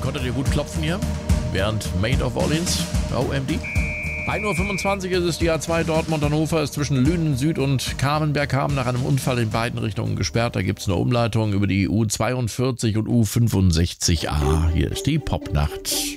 konntet ihr gut klopfen hier? Während Made of Orleans, OMD. 1:25 Uhr ist es, die A2 Dortmund-Hannover ist zwischen Lünen Süd und Kamenberg-Haben nach einem Unfall in beiden Richtungen gesperrt. Da gibt es eine Umleitung über die U42 und U65A. Hier ist die Popnacht.